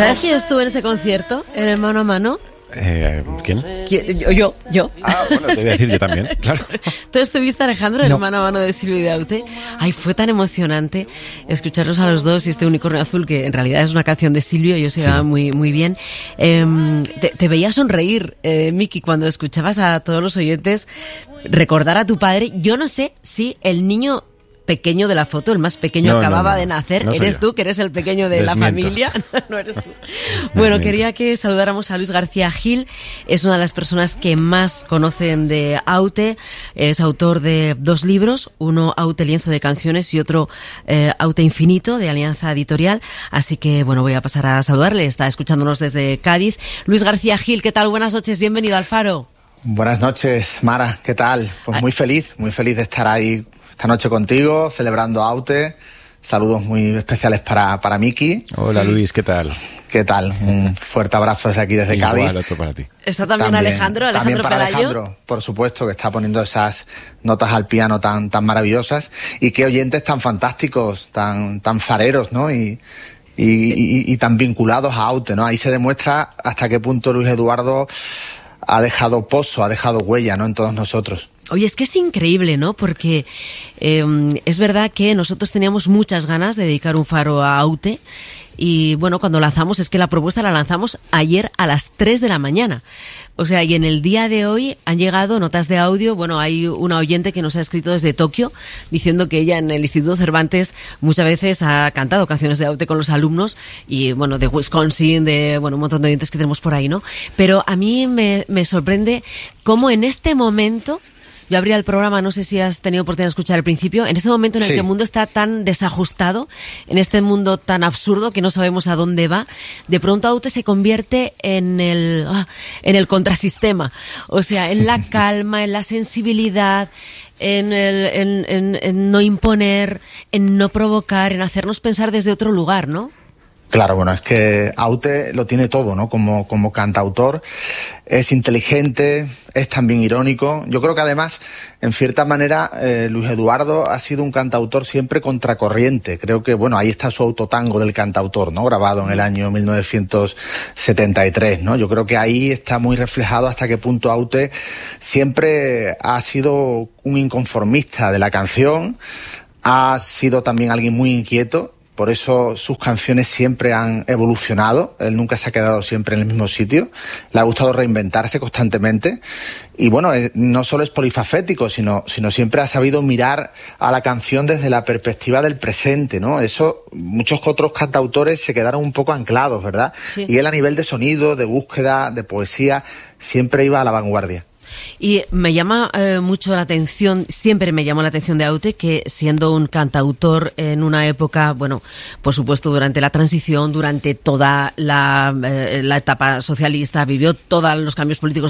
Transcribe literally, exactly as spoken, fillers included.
¿Sabes quién estuvo en ese concierto, en el Mano a Mano? Eh, ¿Quién? Yo, yo, yo. Ah, bueno, te voy a decir yo también, claro. ¿Tú estuviste, Alejandro, en No. el Mano a Mano de Silvio y de Aute? Ay, fue tan emocionante escucharlos a los dos y este Unicornio Azul, que en realidad es una canción de Silvio, y ellos se Sí. llevaban muy, muy bien. Eh, te, te veía sonreír, eh, Miki, cuando escuchabas a todos los oyentes recordar a tu padre. Yo no sé si el niño pequeño de la foto, el más pequeño, No, no, acababa no, de nacer. no soy ¿Eres yo. tú, que eres el pequeño de la Desmiento. familia? No eres tú. Bueno, Desmiento. quería que saludáramos a Luis García Gil. Es una de las personas que más conocen de Aute. Es autor de dos libros, uno Aute Lienzo de Canciones y otro eh, Aute Infinito, de Alianza Editorial. Así que, bueno, voy a pasar a saludarle. Está escuchándonos desde Cádiz. Luis García Gil, ¿qué tal? Buenas noches, bienvenido al Faro. Buenas noches, Mara, ¿qué tal? Pues muy feliz, muy feliz de estar ahí esta noche contigo, celebrando Aute. Saludos muy especiales para, para Miki. Hola Luis, ¿qué tal? ¿Qué tal? Un fuerte abrazo desde aquí, desde Igual, Cádiz. otro para ti. Está también, Alejandro, Alejandro también para Pelayo. Alejandro, por supuesto, que está poniendo esas notas al piano tan, tan maravillosas. Y qué oyentes tan fantásticos, tan, tan fareros, ¿no? Y, y, y, y tan vinculados a Aute, ¿no? Ahí se demuestra hasta qué punto Luis Eduardo ha dejado pozo, ha dejado huella, ¿no? En todos nosotros. Oye, es que es increíble, ¿no? Porque eh, es verdad que nosotros teníamos muchas ganas de dedicar un faro a Aute. Y bueno, cuando lanzamos, es que la propuesta la lanzamos ayer a las tres de la mañana. O sea, y en el día de hoy han llegado notas de audio. Bueno, hay una oyente que nos ha escrito desde Tokio diciendo que ella en el Instituto Cervantes muchas veces ha cantado canciones de Aute con los alumnos, y bueno, de Wisconsin, de bueno, un montón de oyentes que tenemos por ahí, ¿no? Pero a mí me, me sorprende cómo en este momento, yo abría el programa, no sé si has tenido oportunidad de escuchar al principio, en este momento en el Sí. que el mundo está tan desajustado, en este mundo tan absurdo que no sabemos a dónde va, de pronto Aute se convierte en el, ah, en el contrasistema. O sea, en la calma, en la sensibilidad, en, el, en, en, en no imponer, en no provocar, en hacernos pensar desde otro lugar, ¿no? Claro, bueno, es que Aute lo tiene todo, ¿no? Como, como cantautor, es inteligente, es también irónico. Yo creo que además, en cierta manera, eh, Luis Eduardo ha sido un cantautor siempre contracorriente. Creo que, bueno, ahí está su autotango del cantautor, ¿no? Grabado en el año mil novecientos setenta y tres, ¿no? Yo creo que ahí está muy reflejado hasta qué punto Aute siempre ha sido un inconformista de la canción, ha sido también alguien muy inquieto. Por eso sus canciones siempre han evolucionado, él nunca se ha quedado siempre en el mismo sitio, le ha gustado reinventarse constantemente y bueno, eh, no solo es polifacético, sino, sino siempre ha sabido mirar a la canción desde la perspectiva del presente, ¿no? Eso muchos otros cantautores se quedaron un poco anclados, ¿verdad? Sí. Y él a nivel de sonido, de búsqueda, de poesía, siempre iba a la vanguardia. Y me llama eh, mucho la atención, siempre me llamó la atención de Aute, que siendo un cantautor en una época, bueno, por supuesto durante la transición, durante toda la, eh, la etapa socialista, vivió todos los cambios políticos